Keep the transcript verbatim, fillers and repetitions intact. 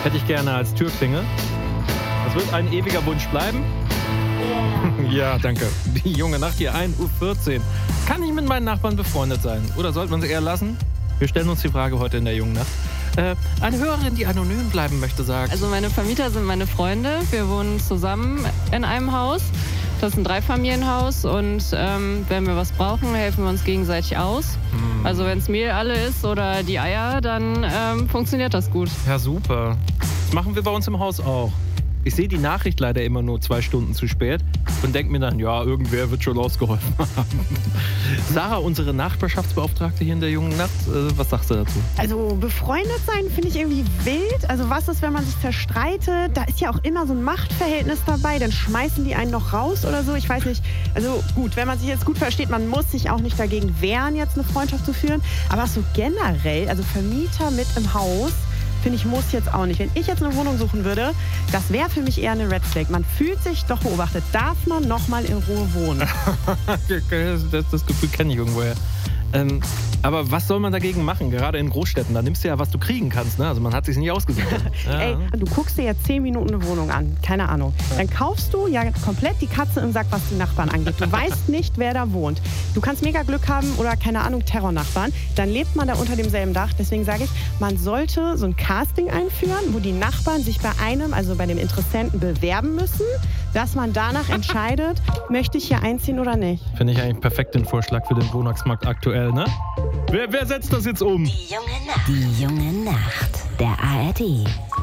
hätte ich gerne als Türklingel. Das wird ein ewiger Wunsch bleiben. Ja, danke. Die junge Nacht hier, ein Uhr vierzehn. Kann ich mit meinen Nachbarn befreundet sein? Oder sollte man sie eher lassen? Wir stellen uns die Frage heute in der jungen Nacht. Äh, eine Hörerin, die anonym bleiben möchte, sagt... Also meine Vermieter sind meine Freunde. Wir wohnen zusammen in einem Haus. Das ist ein Dreifamilienhaus und ähm, wenn wir was brauchen, helfen wir uns gegenseitig aus. Hm. Also wenn es Mehl alle ist oder die Eier, dann ähm, funktioniert das gut. Ja, super. Das machen wir bei uns im Haus auch. Ich sehe die Nachricht leider immer nur zwei Stunden zu spät und denke mir dann, ja, irgendwer wird schon ausgeholfen haben. Sarah, unsere Nachbarschaftsbeauftragte hier in der jungen Nacht, äh, was sagst du dazu? Also befreundet sein finde ich irgendwie wild. Also was ist, wenn man sich zerstreitet? Da ist ja auch immer so ein Machtverhältnis dabei. Dann schmeißen die einen noch raus oder so. Ich weiß nicht. Also gut, wenn man sich jetzt gut versteht, man muss sich auch nicht dagegen wehren, jetzt eine Freundschaft zu führen. Aber so generell, also Vermieter mit im Haus, finde ich, muss jetzt auch nicht. Wenn ich jetzt eine Wohnung suchen würde, das wäre für mich eher eine Red Flag. Man fühlt sich doch beobachtet. Darf man noch mal in Ruhe wohnen? das, das Gefühl kenne ich irgendwoher. Ähm, aber was soll man dagegen machen? Gerade in Großstädten, da nimmst du ja, was du kriegen kannst. Ne? Also man hat sich nicht ausgesucht. Ja. Ey, du guckst dir jetzt zehn Minuten eine Wohnung an. Keine Ahnung. Dann kaufst du ja komplett die Katze im Sack, was die Nachbarn angeht. Du weißt nicht, wer da wohnt. Du kannst mega Glück haben oder, keine Ahnung, Terrornachbarn. Dann lebt man da unter demselben Dach. Deswegen sage ich, man sollte so ein Casting einführen, wo die Nachbarn sich bei einem, also bei dem Interessenten, bewerben müssen, dass man danach entscheidet, möchte ich hier einziehen oder nicht. Finde ich eigentlich perfekt den Vorschlag für den Wohnungsmarkt aktuell, ne? Wer, wer setzt das jetzt um? Die junge Nacht. Die junge Nacht. Der A R D